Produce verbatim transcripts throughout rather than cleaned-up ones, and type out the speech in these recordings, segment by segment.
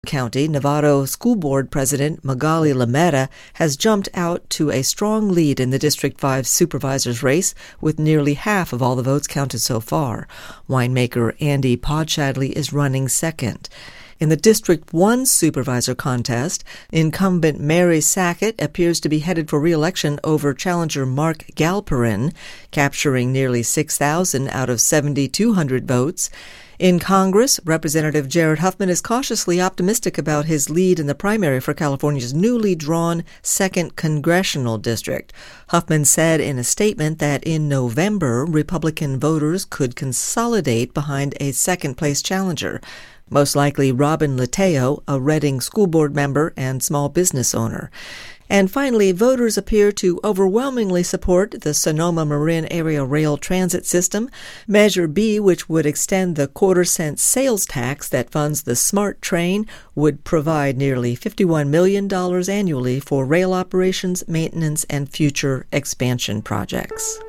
County, Novato School Board President Magali Lameta has jumped out to a strong lead in the District five supervisor's race with nearly half of all the votes counted so far. Winemaker Andy Podshadley is running second. In the District one supervisor contest, incumbent Mary Sackett appears to be headed for re-election over challenger Mark Galperin, capturing nearly six thousand out of seven thousand two hundred votes. In Congress, Representative Jared Huffman is cautiously optimistic about his lead in the primary for California's newly drawn second congressional district. Huffman said in a statement that in November, Republican voters could consolidate behind a second-place challenger, most likely Robin Lateo, a Reading school board member and small business owner. And finally, voters appear to overwhelmingly support the Sonoma-Marin Area Rail Transit System, Measure B, which would extend the quarter-cent sales tax that funds the SMART train, would provide nearly fifty-one million dollars annually for rail operations, maintenance, and future expansion projects.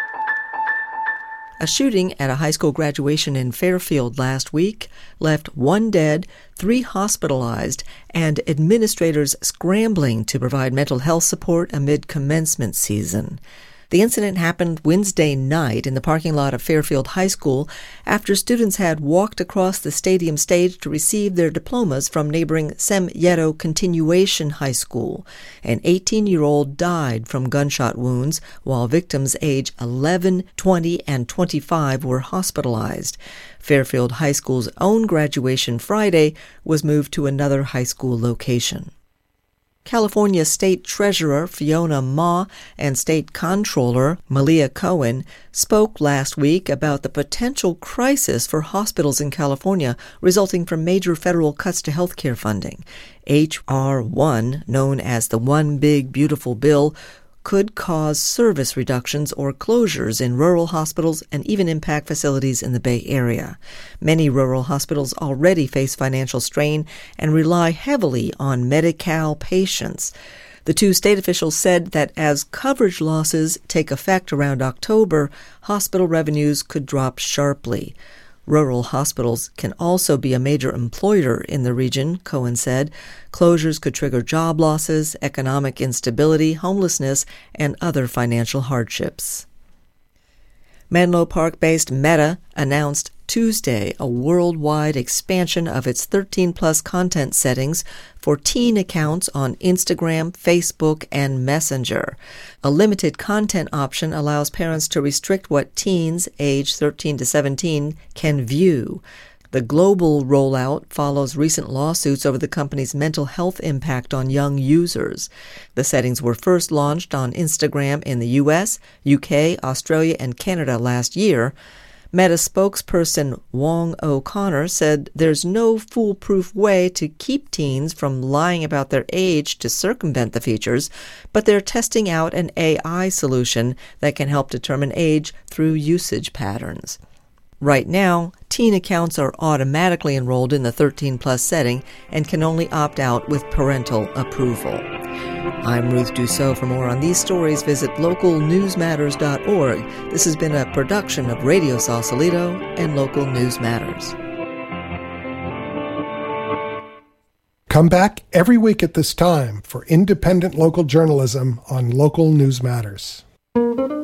A shooting at a high school graduation in Fairfield last week left one dead, three hospitalized, and administrators scrambling to provide mental health support amid commencement season. The incident happened Wednesday night in the parking lot of Fairfield High School after students had walked across the stadium stage to receive their diplomas from neighboring Sem Yeto Continuation High School. An eighteen-year-old died from gunshot wounds, while victims age eleven, twenty, and twenty-five were hospitalized. Fairfield High School's own graduation Friday was moved to another high school location. California State Treasurer Fiona Ma and State Comptroller Malia Cohen spoke last week about the potential crisis for hospitals in California resulting from major federal cuts to health care funding. H R one, known as the One Big Beautiful Bill, could cause service reductions or closures in rural hospitals and even impact facilities in the Bay Area. Many rural hospitals already face financial strain and rely heavily on Medi-Cal patients. The two state officials said that as coverage losses take effect around October, hospital revenues could drop sharply. Rural hospitals can also be a major employer in the region, Cohen said. Closures could trigger job losses, economic instability, homelessness, and other financial hardships. Menlo Park-based Meta announced Tuesday a worldwide expansion of its thirteen-plus content settings for teen accounts on Instagram, Facebook, and Messenger. A limited content option allows parents to restrict what teens aged thirteen to seventeen can view. The global rollout follows recent lawsuits over the company's mental health impact on young users. The settings were first launched on Instagram in the U S, U K, Australia, and Canada last year. Meta spokesperson Wong O'Connor said there's no foolproof way to keep teens from lying about their age to circumvent the features, but they're testing out an A I solution that can help determine age through usage patterns. Right now, teen accounts are automatically enrolled in the thirteen-plus setting and can only opt out with parental approval. I'm Ruth Dussault. For more on these stories, visit local news matters dot org. This has been a production of Radio Sausalito and Local News Matters. Come back every week at this time for independent local journalism on Local News Matters.